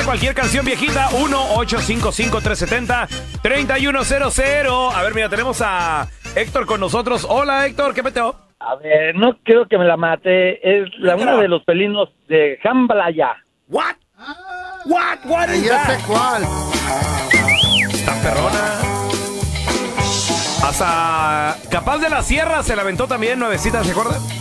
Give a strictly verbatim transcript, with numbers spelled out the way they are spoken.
para cualquier canción viejita. uno ocho cinco cinco, tres siete cero, tres uno cero cero. A ver, mira, tenemos a Héctor con nosotros. Hola, Héctor, ¿qué peteo? A ver, no quiero que me la mate. Es la una de los pelinos de Jambalaya. What? What? What is Ya that? sé cuál. Está perrona. Hasta Capaz de la Sierra se la aventó también, nuevecita, ¿se acuerdan?